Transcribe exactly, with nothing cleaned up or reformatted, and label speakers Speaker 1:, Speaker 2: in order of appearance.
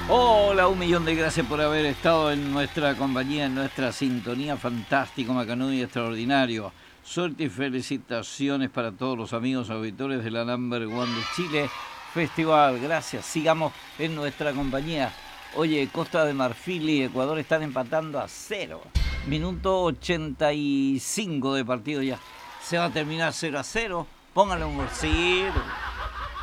Speaker 1: Hola, un millón de gracias por haber estado en nuestra compañía, en nuestra sintonía. Fantástico, macanudo y extraordinario. Suerte y felicitaciones para todos los amigos auditores de la Number One de Chile Festival. Gracias, sigamos en nuestra compañía. Oye, Costa de Marfil y Ecuador están empatando a cero. Minuto ochenta y cinco de partido ya. Se va a terminar cero a cero. Póngale un bolsillo.